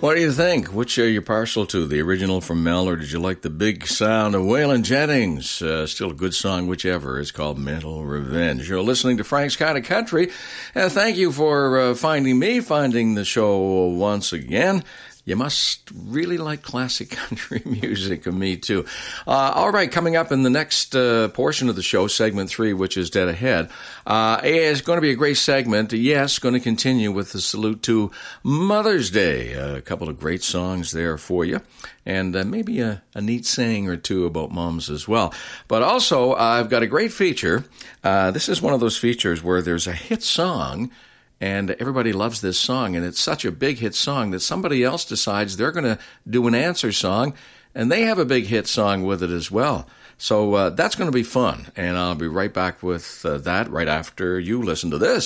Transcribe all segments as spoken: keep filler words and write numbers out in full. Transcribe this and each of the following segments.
What do you think? Which are you partial to, the original from Mel, or did you like the big sound of Waylon Jennings? Uh, still a good song, whichever. It's called Mental Revenge. You're listening to Frank's Kind of Country. Uh, thank you for uh, finding me, finding the show once again. You must really like classic country music, and me too. Uh, all right, coming up in the next uh, portion of the show, segment three, which is dead ahead, uh, is going to be a great segment. Yes, going to continue with the salute to Mother's Day. A couple of great songs there for you, and uh, maybe a, a neat saying or two about moms as well. But also, uh, I've got a great feature. Uh, this is one of those features where there's a hit song, and everybody loves this song, and it's such a big hit song that somebody else decides they're going to do an answer song, and they have a big hit song with it as well. So uh, that's going to be fun, and I'll be right back with uh, that right after you listen to this.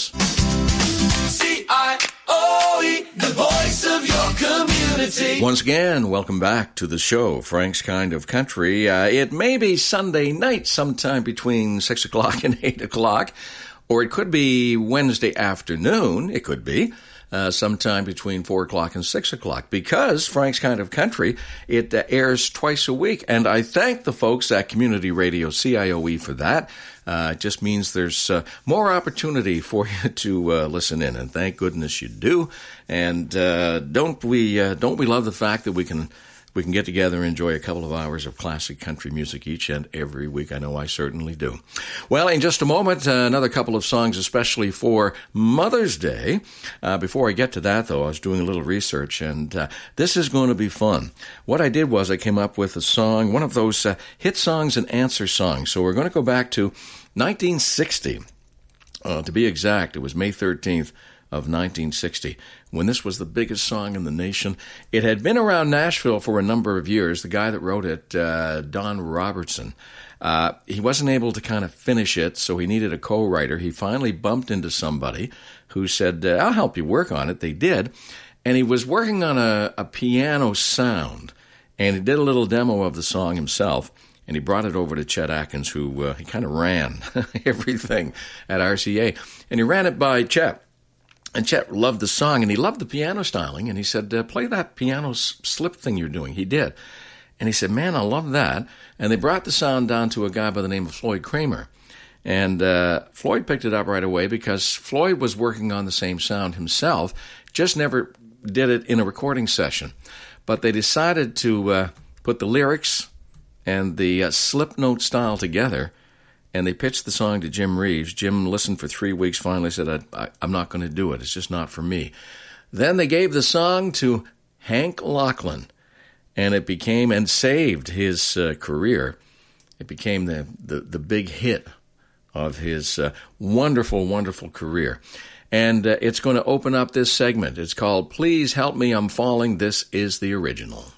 C I O E, the voice of your community. Once again, welcome back to the show, Frank's Kind of Country. Uh, it may be Sunday night sometime between six o'clock and eight o'clock. Or it could be Wednesday afternoon, it could be, uh, sometime between four o'clock and six o'clock, because Frank's Kind of Country, it uh, airs twice a week. And I thank the folks at Community Radio C I O E for that. Uh, it just means there's uh, more opportunity for you to uh, listen in, and thank goodness you do. And uh, don't we uh, don't we love the fact that we can We can get together and enjoy a couple of hours of classic country music each and every week. I know I certainly do. Well, in just a moment, uh, another couple of songs, especially for Mother's Day. Uh, before I get to that, though, I was doing a little research, and uh, this is going to be fun. What I did was I came up with a song, one of those uh, hit songs and answer songs. So we're going to go back to nineteen sixty. Uh, to be exact, it was May thirteenth of nineteen sixty, when this was the biggest song in the nation. It had been around Nashville for a number of years. The guy that wrote it, uh, Don Robertson, uh, he wasn't able to kind of finish it, so he needed a co-writer. He finally bumped into somebody who said, uh, I'll help you work on it. They did, and he was working on a, a piano sound, and he did a little demo of the song himself, and he brought it over to Chet Atkins, who uh, he kind of ran everything at R C A, and he ran it by Chet. And Chet loved the song, and he loved the piano styling, and he said, uh, play that piano slip thing you're doing. He did. And he said, man, I love that. And they brought the sound down to a guy by the name of Floyd Kramer. And uh, Floyd picked it up right away because Floyd was working on the same sound himself, just never did it in a recording session. But they decided to uh, put the lyrics and the uh, slip note style together, and they pitched the song to Jim Reeves. Jim listened for three weeks, finally said, I, I, I'm not going to do it. It's just not for me. Then they gave the song to Hank Locklin, and it became, and saved his uh, career. It became the, the, the big hit of his uh, wonderful, wonderful career. And uh, it's going to open up this segment. It's called Please Help Me, I'm Falling. This is the original.